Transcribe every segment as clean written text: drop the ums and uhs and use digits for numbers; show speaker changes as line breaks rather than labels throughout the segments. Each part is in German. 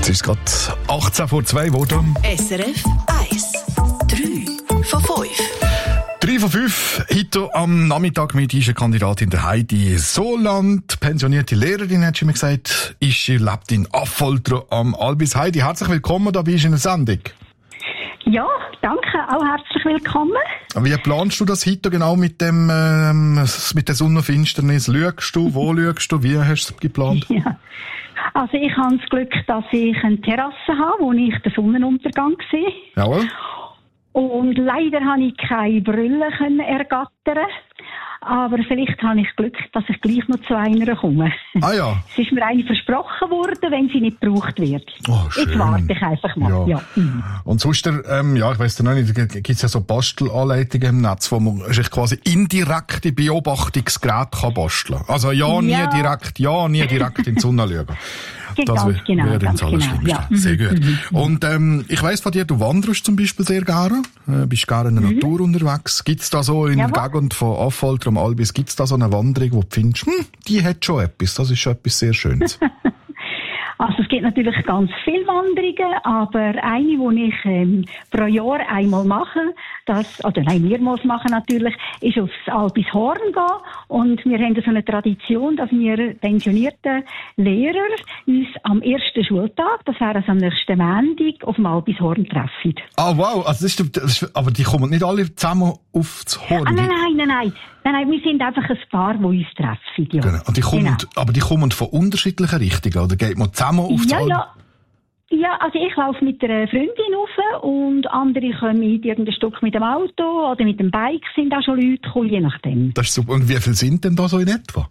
Es ist gerade 18 vor 2 geworden.
SRF 1. 3 von 5.
3 von 5. Heute am Nachmittag mit unserer Kandidatin der Heidi Soland, pensionierte Lehrerin, hat sie mir gesagt. Sie lebt in Affoltern am Albis. Heidi, herzlich willkommen da bei uns in der Sendung.
Ja, danke, auch herzlich willkommen.
Wie planst du das heute genau mit der Sonnenfinsternis? Schaust du, wo schaust du, wie hast du es geplant?
Ja. Also ich habe das Glück, dass ich eine Terrasse habe, wo ich den Sonnenuntergang sehe.
Jawohl.
Und leider habe ich keine Brille ergattern. Aber vielleicht habe ich Glück, dass ich gleich noch zu einer komme.
Ah ja.
Es ist mir eine versprochen worden, wenn sie nicht gebraucht wird.
Oh, schön.
Jetzt warte ich einfach mal. Ja.
Und sonst, ich weiss noch nicht, gibt es ja so Bastelanleitungen im Netz, wo man sich quasi indirekte Beobachtungsgeräte kann basteln kann. Also nie direkt in die Sonne schauen. Das wäre dann das Allerschlimmste.
Ja.
Sehr gut. Und ich weiss von dir, du wanderst zum Beispiel sehr gerne, bist gerne in der Natur unterwegs. Gibt's da so in der Gegend von Affoltern am Albis, gibt's da so eine Wanderung, wo du findest, die hat schon etwas, das ist schon etwas sehr Schönes?
Also es gibt natürlich ganz viele Wanderungen, aber eine, die ich pro Jahr einmal mache, mehrmals machen natürlich, ist aufs Albis Horn gehen. Und wir haben so eine Tradition, dass wir pensionierten Lehrer uns am ersten Schultag, das wäre also am nächsten Montag, auf dem Albis Horn treffen.
Ah wow, also aber die kommen nicht alle zusammen aufs Horn?
Nein, wir sind einfach ein Paar, die uns treffen. Ja.
Genau. Und aber die kommen von unterschiedlichen Richtungen, oder geht man zusammen aufs Horn?
Ja, also ich laufe mit einer Freundin rauf und andere kommen mit irgendein Stück mit dem Auto oder mit dem Bike, sind auch schon Leute gekommen, je nachdem.
Das ist super. Und wie viele sind denn da so in etwa?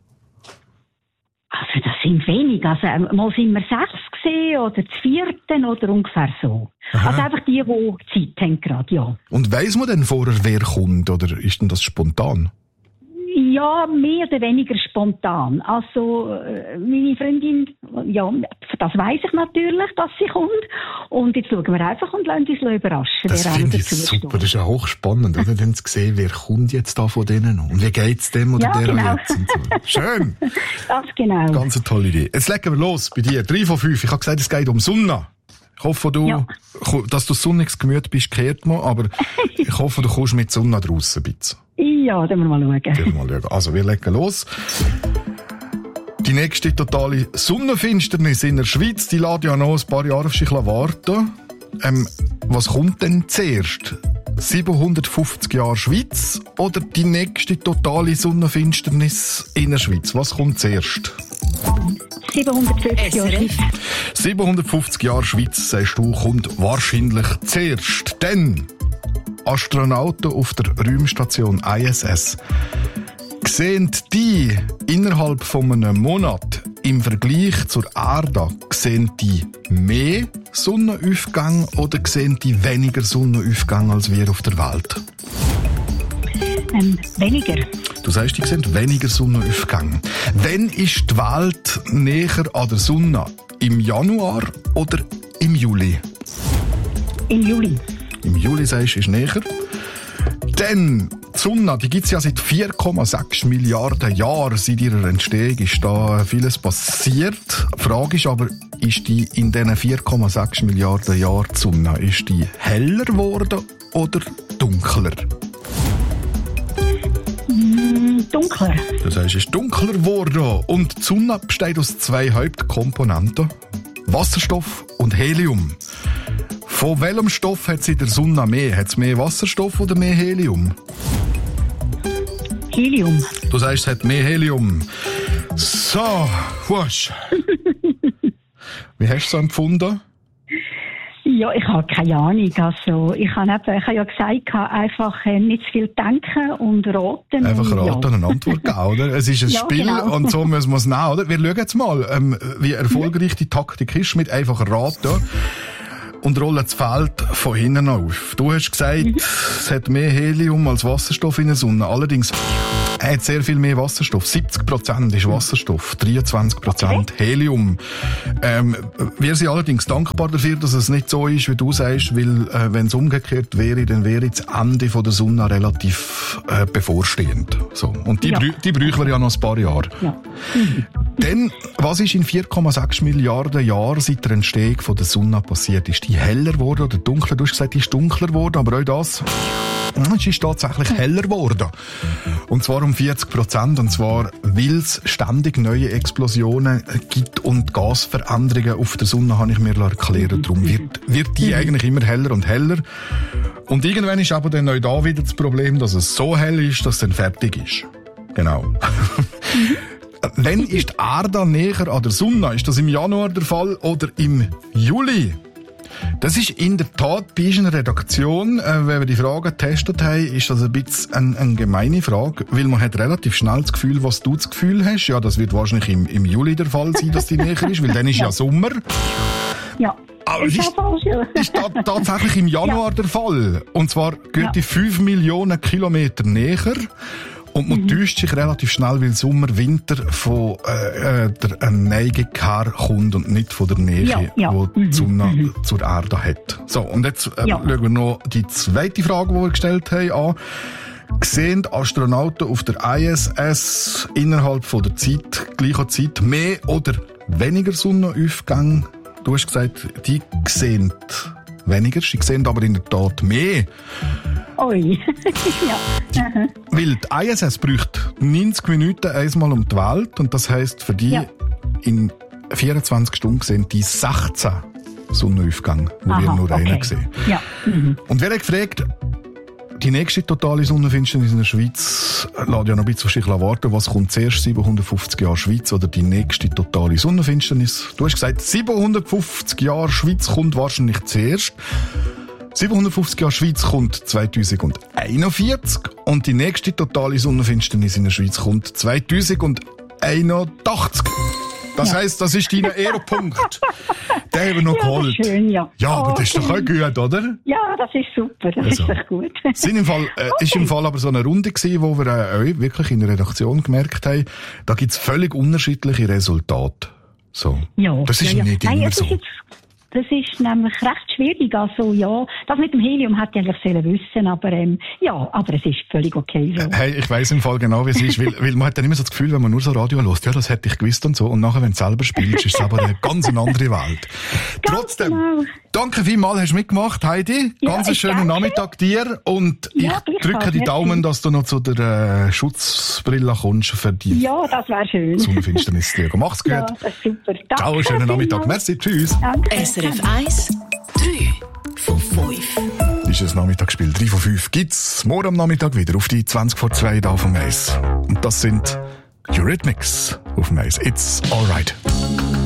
Also das sind wenig. Also mal sind wir 6 gesehen oder zu 4 oder ungefähr so. Aha. Also einfach die Zeit haben gerade, ja.
Und weiss man denn vorher, wer kommt, oder ist denn das spontan?
Ja, mehr oder weniger spontan. Also, meine Freundin, ja, das weiss ich natürlich, dass sie kommt. Und jetzt schauen wir einfach und lassen uns überraschen.
Das finde ich super, das ist ja hochspannend, oder? Dann zu sehen, wer kommt jetzt da von denen und wie geht's dem oder der jetzt und so. Schön!
Ganz genau.
Ganz eine tolle Idee. Jetzt legen wir los bei dir. 3 von 5. Ich habe gesagt, es geht um Sonne. Ich hoffe, dass du sonniges Gemüt bist, kehrt man, aber ich hoffe, du kommst mit Sonne draussen ein bisschen.
Ja, dann mal schauen.
Also, wir legen los. Die nächste totale Sonnenfinsternis in der Schweiz, die lässt ja noch ein paar Jahre auf sich warten. Was kommt denn zuerst? 750 Jahre Schweiz oder die nächste totale Sonnenfinsternis in der Schweiz? Was kommt zuerst?
750 Jahre Schweiz.
750 Jahre Schweiz, sagst du, kommt wahrscheinlich zuerst. Denn Astronauten auf der Raumstation ISS sehen die innerhalb von einem Monat im Vergleich zur Erde, sehen die mehr Sonnenaufgang oder sehen die weniger Sonnenaufgang als wir auf der Welt?
Weniger.
Du sagst, die sehen weniger Sonnenaufgang. Wann ist die Welt näher an der Sonne? Im Januar oder im Juli?
Im Juli.
Im Juli, sagst du, ist näher. Denn die Sonne, die gibt es ja seit 4,6 Milliarden Jahren. Seit ihrer Entstehung ist da vieles passiert. Die Frage ist aber, ist die in diesen 4,6 Milliarden Jahren die Sonne, ist die heller geworden oder dunkler?
Dunkler.
Das heißt, es ist dunkler geworden. Und die Sonne besteht aus 2 Hauptkomponenten: Wasserstoff und Helium. Von welchem Stoff hat es in der Sonne mehr? Hat es mehr Wasserstoff oder mehr Helium?
Helium.
Du sagst, es hat mehr Helium. So, wusch. Wie hast du es so empfunden?
Ja, ich habe keine Ahnung. Also, ich habe ja gesagt, einfach nicht zu viel denken und raten.
Einfach raten und eine Antwort geben, oder? Es ist ein Spiel genau. Und so müssen wir es nehmen, oder? Wir schauen jetzt mal, wie erfolgreich die Taktik ist mit einfach raten. Und rollen das Feld von hinten auf. Du hast gesagt, es hat mehr Helium als Wasserstoff in der Sonne. Allerdings hat sehr viel mehr Wasserstoff. 70% ist Wasserstoff, 23% Helium. Wir sind allerdings dankbar dafür, dass es nicht so ist, wie du sagst, weil wenn es umgekehrt wäre, dann wäre das Ende von der Sonne relativ bevorstehend. So. Und die bräuchten wir ja noch ein paar Jahre. Ja. Dann, was ist in 4,6 Milliarden Jahren seit der Entstehung von der Sonne passiert? Ist die heller geworden oder dunkler? Du hast gesagt, die ist dunkler geworden, aber auch das... Es ist tatsächlich heller geworden. Und zwar um 40%. Und zwar, weil es ständig neue Explosionen gibt und Gasveränderungen auf der Sonne, habe ich mir erklären. Darum wird die eigentlich immer heller und heller. Und irgendwann ist aber dann auch da wieder das Problem, dass es so hell ist, dass es dann fertig ist. Genau. Wann ist die Erde näher an der Sonne? Ist das im Januar der Fall oder im Juli? Das ist in der Tat bei einer Redaktion, wenn wir die Fragen getestet haben, ist das ein bisschen eine gemeine Frage, weil man hat relativ schnell das Gefühl, was du das Gefühl hast. Ja, das wird wahrscheinlich im Juli der Fall sein, dass die näher ist, weil dann ist ja Sommer. Ja. Aber es ist tatsächlich im Januar der Fall. Und zwar geht die 5 Millionen Kilometer näher. Und man täuscht sich relativ schnell, weil Sommer, Winter von der Neigung herkommt und nicht von der Nähe, die die Sonne zur Erde hat. So, und jetzt schauen wir noch die zweite Frage, die wir gestellt haben, an. Sehen Astronauten auf der ISS innerhalb von der gleichen Zeit mehr oder weniger Sonnenaufgänge? Du hast gesagt, die sehen weniger, sie sehen aber in der Tat mehr.
Ui, ja.
Weil die ISS bräuchte 90 Minuten einmal um die Welt und das heisst für die in 24 Stunden sehen die 16 Sonnenaufgänge, wo wir nur einen sehen. Ja. Und wer hat gefragt, die nächste totale Sonnenfinsternis in der Schweiz lässt ja noch ein bisschen warten. Was kommt zuerst, 750 Jahre Schweiz oder die nächste totale Sonnenfinsternis? Du hast gesagt, 750 Jahre Schweiz kommt wahrscheinlich zuerst. 750 Jahre Schweiz kommt 2041 und die nächste totale Sonnenfinsternis in der Schweiz kommt 2081. Das heisst, das ist dein Ehrenpunkt. Den haben wir noch geholt.
Das ist schön, ja.
Ja, aber das ist doch auch gut, oder?
Ja, das ist super. Das ist doch gut.
Sind im Fall, ist im Fall aber so eine Runde gewesen, wo wir wirklich in der Redaktion gemerkt haben, da gibt's völlig unterschiedliche Resultate. So. Ja, das ist nicht immer so.
Das ist nämlich recht schwierig. Also, ja, das mit dem Helium hätte ich eigentlich wissen, aber, aber es ist völlig okay so.
Hey, ich weiss im Fall genau, wie es ist, weil man hat dann immer so das Gefühl, wenn man nur so Radio hört, ja, das hätte ich gewusst und so, und nachher, wenn du selber spielst, ist es aber eine ganz andere Welt. Trotzdem, genau. Danke vielmals, hast du mitgemacht, Heidi. Ganz einen schönen Nachmittag dir und ich drücke die Daumen, dass du noch zu der Schutzbrille kommst für die.
Ja, das wäre schön.
Sonnenfinsternis. Mach's gut.
Ja, das ist super. Danke.
Ciao, schönen Nachmittag. Merci, tschüss.
Danke.
SRF 1, 3 von 5.
Das ist ein Nachmittagsspiel. 3 von 5 gibt's morgen am Nachmittag wieder auf die 20 vor 2 da auf dem Eis. Und das sind Eurythmics auf dem Eis. It's alright.